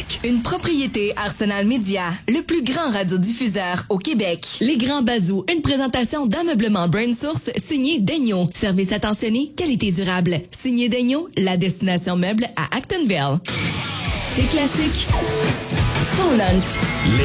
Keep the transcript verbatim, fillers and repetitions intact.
Québec. Une propriété Arsenal Media, le plus grand radiodiffuseur au Québec. Les Grands Bazous, une présentation d'ameublement Brain Source signé Daigneault. Service attentionné, qualité durable. Signé Daigneault, la destination meuble à Actonville. T'es classique. Ton lunch. Les